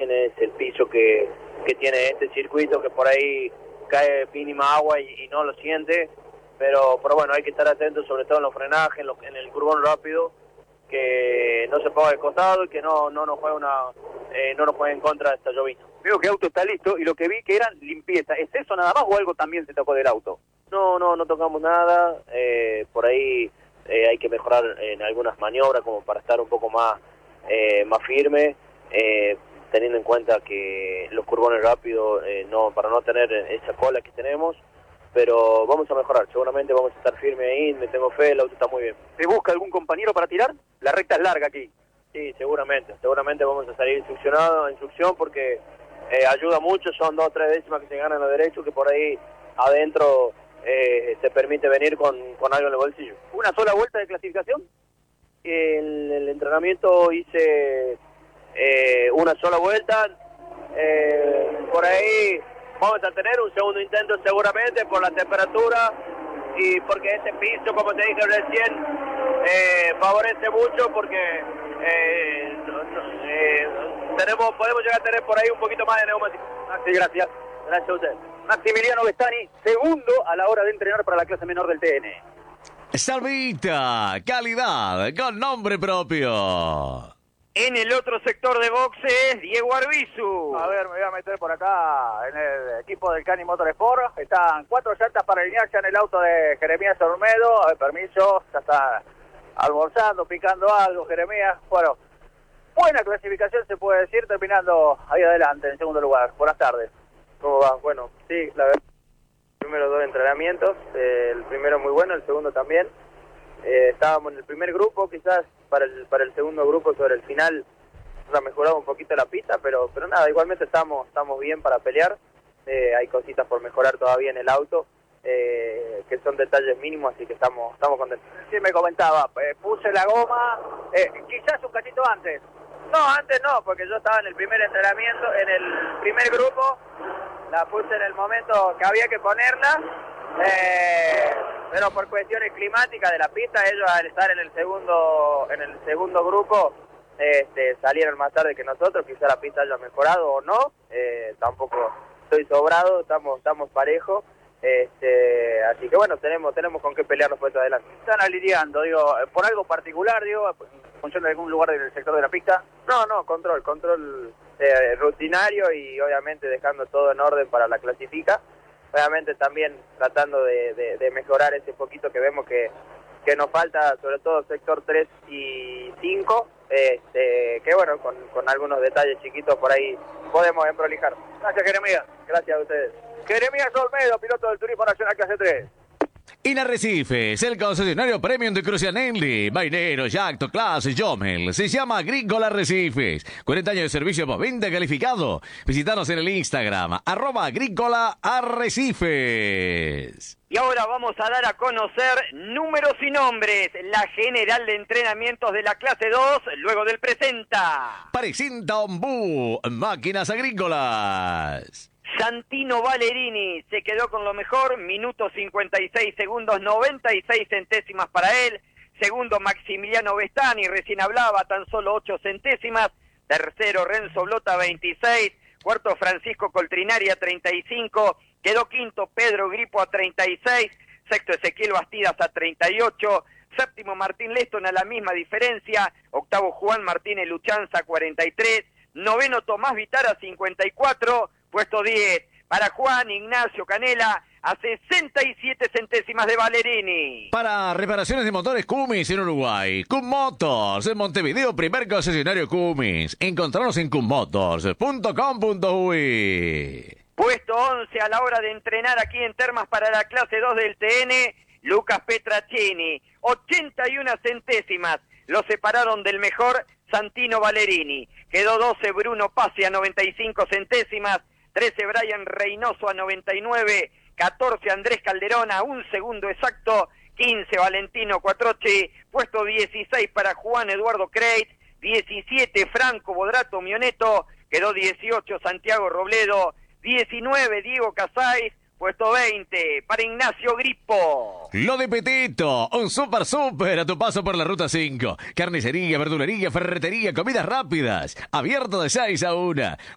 también es el piso que tiene este circuito, que por ahí cae mínima agua y no lo siente, pero bueno, hay que estar atentos sobre todo en los frenajes, en el curvón rápido, que no se ponga de costado y que no nos juegue no nos juegue en contra de esta llovizna. Veo que el auto está listo y lo que vi que era limpieza. ¿Es eso nada más o algo también se tocó del auto? No tocamos nada, por ahí hay que mejorar en algunas maniobras como para estar un poco más firme, teniendo en cuenta que los curvones rápidos, para no tener esa cola que tenemos, pero vamos a mejorar, seguramente vamos a estar firmes ahí, me tengo fe, el auto está muy bien. ¿Se busca algún compañero para tirar? La recta es larga aquí. Sí, seguramente vamos a salir en instrucción porque ayuda mucho, son 2 o 3 décimas que se ganan a los derechos, que por ahí adentro te permite venir con algo en el bolsillo. ¿Una sola vuelta de clasificación? En el entrenamiento hice una sola vuelta, por ahí vamos a tener un segundo intento seguramente por la temperatura y porque ese piso, como te dije recién, favorece mucho porque podemos llegar a tener por ahí un poquito más de neumático. Sí, gracias. Gracias a usted. Maximiliano Vestani, segundo a la hora de entrenar para la clase menor del TN. Salvita, calidad con nombre propio. En el otro sector de boxes, Diego Arbizu. A ver, me voy a meter por acá en el equipo del Cani Motorsport. Están 4 llantas para alinear ya en el auto de Jeremías Olmedo. A ver, permiso, ya está almorzando, picando algo, Jeremías. Bueno, buena clasificación se puede decir, terminando ahí adelante, en segundo lugar. Buenas tardes. ¿Cómo va? Bueno, sí, la verdad, los primeros 2 entrenamientos, el primero muy bueno, el segundo también. Estábamos en el primer grupo, quizás para el segundo grupo sobre el final nos ha mejorado un poquito la pista, pero nada, igualmente estamos bien para pelear. Hay cositas por mejorar todavía en el auto, que son detalles mínimos, así que estamos contentos. Sí, me comentaba, puse la goma, quizás un cachito antes. No, antes no, porque yo estaba en el primer entrenamiento, en el primer grupo, la puse en el momento que había que ponerla, pero por cuestiones climáticas de la pista, ellos al estar en el segundo grupo, salieron más tarde que nosotros, quizá la pista haya mejorado o no, tampoco estoy sobrado, estamos parejos. Así que bueno, tenemos con qué pelear los puestos adelante. Están alineando, digo, por algo particular, digo, funciona en algún lugar del sector de la pista. No, control rutinario y obviamente dejando todo en orden para la clasifica. Obviamente también tratando de mejorar ese poquito que vemos que nos falta, sobre todo sector 3 y 5, que bueno, con algunos detalles chiquitos por ahí podemos emprolijar. Gracias, Jeremías. Gracias a ustedes. Jeremías Olmedo, piloto del Turismo Nacional Clase 3. En Arrecifes, el concesionario premium de Crucianelli, Mainero, Yacto, Clase, Jomel. Se llama Agrícola Arrecifes. 40 años de servicio postventa calificado. Visítanos en el Instagram, @agrícola-arrecifes. Y ahora vamos a dar a conocer números y nombres. La general de entrenamientos de la clase 2, luego del presenta. Presenta Ombú, máquinas agrícolas. Santino Valerini se quedó con lo mejor, minuto 56 segundos, 96 centésimas para él. Segundo, Maximiliano Vestani, recién hablaba, tan solo 8 centésimas. Tercero, Renzo Blota, 26. Cuarto, Francisco Coltrinari a 35. Quedó quinto, Pedro Gripo a 36. Sexto, Ezequiel Bastidas a 38. Séptimo, Martín Leston a la misma diferencia. Octavo, Juan Martínez Luchanza a 43. Noveno, Tomás Vitara a 54. Puesto 10 para Juan Ignacio Canela a 67 centésimas de Valerini. Para reparaciones de motores Cummins en Uruguay, Cum Motors en Montevideo, primer concesionario Cummins. Encontrarnos en cummotors.com.uy. Puesto 11 a la hora de entrenar aquí en Termas para la clase 2 del TN, Lucas Petracini, 81 centésimas. Lo separaron del mejor Santino Valerini. Quedó 12 Bruno Pasi a 95 centésimas. 13 Brian Reynoso a 99, 14 Andrés Calderón a un segundo exacto, 15 Valentino Cuatrochi, puesto 16 para Juan Eduardo Creit, 17 Franco Bodrato Mioneto, quedó 18 Santiago Robledo, 19 Diego Casais, puesto 20 para Ignacio Gripo. Lo de Petito, un super a tu paso por la Ruta 5. Carnicería, verdulería, ferretería, comidas rápidas. Abierto de 6 a 1.